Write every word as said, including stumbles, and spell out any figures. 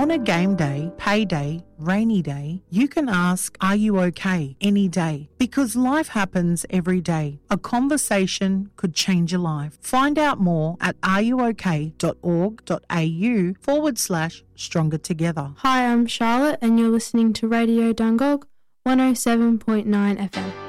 On a game day, payday, rainy day, you can ask, "Are you okay?" any day, because life happens every day. A conversation could change your life. Find out more at areyouok.org.au forward slash stronger together. Hi, I'm Charlotte and you're listening to Radio Dungog one oh seven point nine F M.